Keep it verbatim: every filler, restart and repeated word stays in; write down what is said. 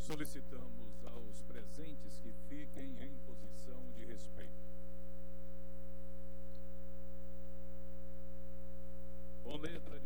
Solicitamos aos presentes que fiquem em posição de respeito. Com letra